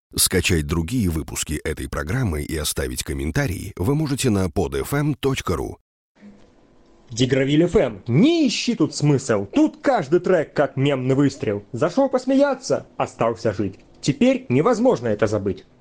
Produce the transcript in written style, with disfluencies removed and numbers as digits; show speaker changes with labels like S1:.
S1: Скачать другие выпуски этой программы и оставить комментарии вы можете на podfm.ru.
S2: Дигравиль FM. Не ищи тут смысл. Тут каждый трек как мемный выстрел. Зашел посмеяться, остался жить. Теперь невозможно это забыть.